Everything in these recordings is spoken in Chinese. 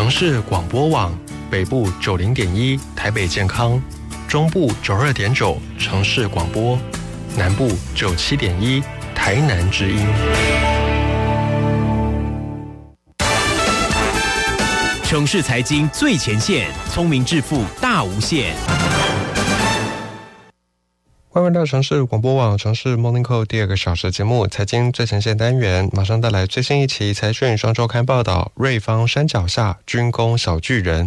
城市广播网，北部90.1台北健康，中部92.9城市广播，南部97.1台南之音。 城市财经最前线，聪明致富大无限。 欢迎到城市广播网城市 Morning Call 第2个小时节目财经最前线单元，马上带来最新一期财讯双周刊报道。瑞芳山脚下军工小巨人。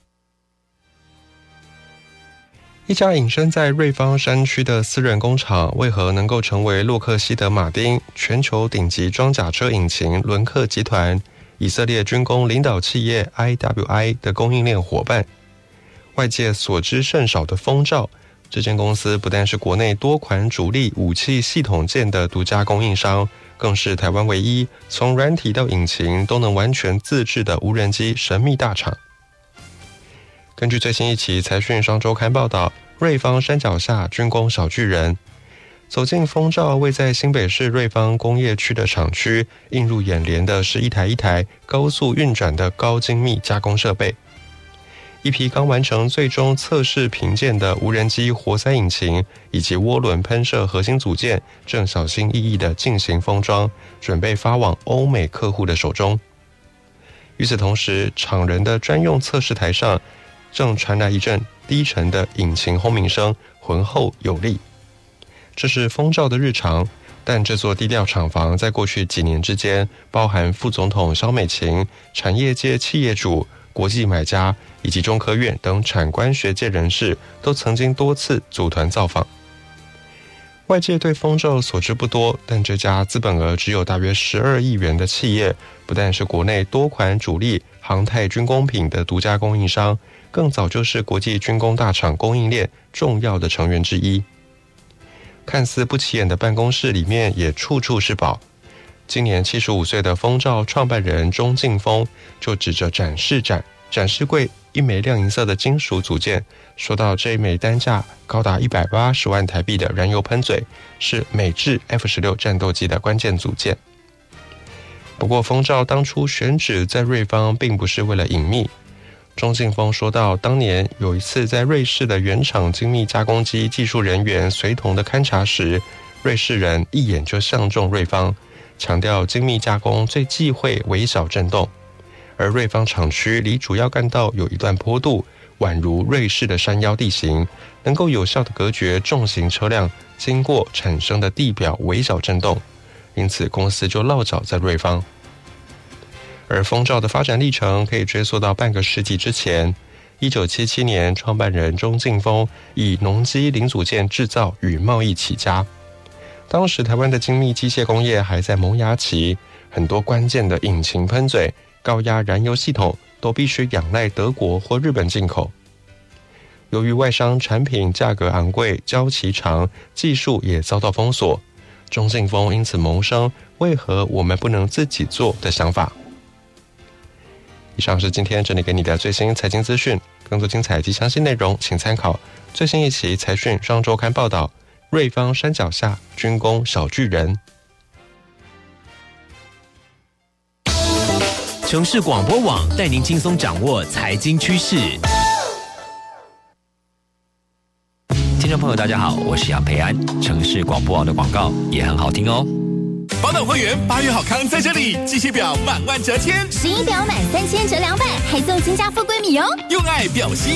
一家隐身在瑞芳山区的私人工厂，为何能够成为洛克希德马丁全球顶级装甲车引擎伦克集团以色列军工领导企业 IWI 的供应链伙伴？外界所知甚少的风兆，这间公司不但是国内多款主力武器系统件的独家供应商，更是台湾唯一从软体到引擎都能完全自制的无人机神秘大厂。根据最新一期财讯双周刊报道，瑞芳山脚下军工小巨人。走进风兆位在新北市瑞芳工业区的厂区，映入眼帘的是一台高速运转的高精密加工设备。一批刚完成最终测试评鉴的无人机活塞引擎以及涡轮喷射核心组件，正小心翼翼地进行封装，准备发往欧美客户的手中。与此同时，厂人的专用测试台上正传来一阵低沉的引擎轰鸣声，浑厚有力。这是风兆的日常，但这座低调厂房在过去几年之间，包含副总统萧美琴、产业界企业主、国际买家以及中科院等产官学界人士，都曾经多次组团造访。外界对风兆所知不多，但这家资本额只有大约12亿元的企业，不但是国内多款主力航太军工品的独家供应商，更早就是国际军工大厂供应链重要的成员之一。看似不起眼的办公室里面也处处是宝。今年75岁的风兆创办人钟敬峰就指着展示柜一枚亮银色的金属组件，说到这一枚单价高达180万台币的燃油喷嘴，是美制 F-16 战斗机的关键组件。不过风兆当初选址在瑞芳并不是为了隐秘。钟敬峰说到，当年有一次在瑞士的原厂精密加工机技术人员随同的勘察时，瑞士人一眼就相中瑞芳，强调精密加工最忌讳微小震动，而瑞芳厂区离主要干道有一段坡度，宛如瑞士的山腰地形，能够有效地隔绝重型车辆经过产生的地表微小震动，因此公司就落脚在瑞芳。而风兆的发展历程可以追溯到半个世纪之前。1977年，创办人钟敬峰以农机零组件制造与贸易起家。当时台湾的精密机械工业还在萌芽期，很多关键的引擎喷嘴、高压燃油系统都必须仰赖德国或日本进口。由于外商产品价格昂贵、交期长，技术也遭到封锁，钟敬峰因此萌生为何我们不能自己做的想法。以上是今天整理给你的最新财经资讯，更多精彩及详细内容请参考最新一期财讯双周刊报道。瑞芳山脚下军工小巨人。 城市广播网带您轻松掌握财经趋势。听众朋友大家好，我是杨培安。城市广播网的广告也很好听哦。 宝岛会员8月好康在这里，机械表满万折千， 11表满3000折200，还送新家富贵米哦。 用爱表心。